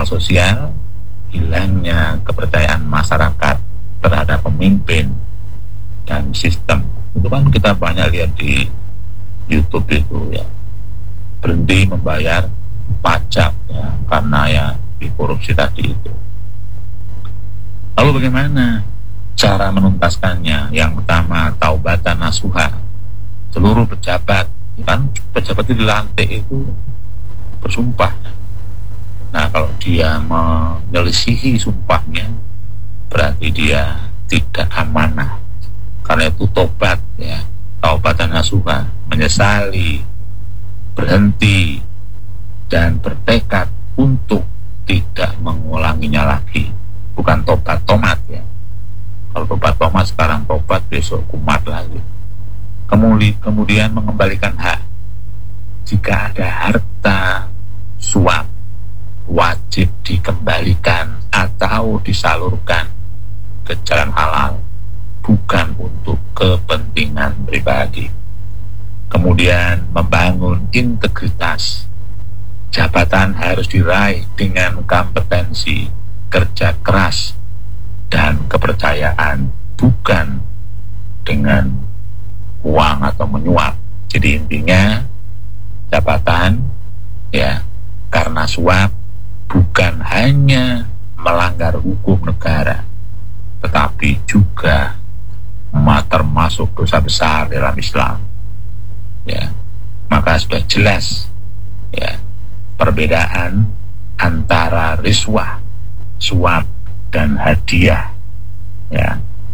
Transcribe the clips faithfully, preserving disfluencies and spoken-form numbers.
sosial, hilangnya kepercayaan masyarakat terhadap pemimpin dan sistem. Itu kan kita banyak lihat di YouTube itu ya, berhenti membayar pajak ya karena ya dikorupsi tadi itu. Lalu bagaimana cara menuntaskannya? Yang pertama, taubatan nasuha. Seluruh pejabat, kan pejabat itu dilantik itu bersumpah. Nah, kalau dia menyelisihi sumpahnya, berarti dia tidak amanah. Karena itu tobat ya, taubatan nasuha, menyesali, berhenti, dan bertekad untuk tidak mengulanginya lagi. Bukan tobat tomat ya. Kalau tobat tomat sekarang tobat, besok kumat lagi. Kemudian, kemudian mengembalikan hak. Jika ada harta suap, wajib dikembalikan atau disalurkan ke jalan halal, bukan untuk kepentingan pribadi. Kemudian membangun integritas. Jabatan harus diraih dengan kompetensi, kerja keras, dan kepercayaan, bukan dengan uang atau menyuap. Jadi intinya jabatan ya karena suap bukan hanya melanggar hukum negara, tetapi juga termasuk dosa besar dalam Islam. Ya, maka sudah jelas ya perbedaan antara riswah, suap, dan hadiah. Ya,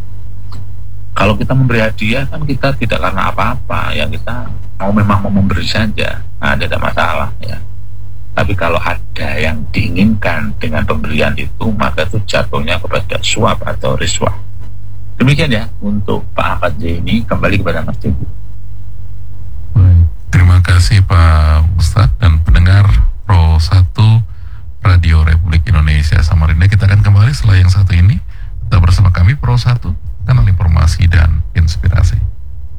kalau kita memberi hadiah kan kita tidak karena apa-apa, ya kita mau memang mau memberi saja, nah tidak masalah ya. Tapi kalau ada yang diinginkan dengan pemberian itu, maka itu jatuhnya kepada suap atau riswah. Demikian ya untuk Pak Ahmad Zaini. Kembali kepada Mas Teguh. Baik, terima kasih Pak Ustadz dan pendengar Pro satu Radio Republik Indonesia Samarinda. Kita akan kembali setelah yang satu ini. Tetap bersama kami Pro satu, kanal informasi dan inspirasi.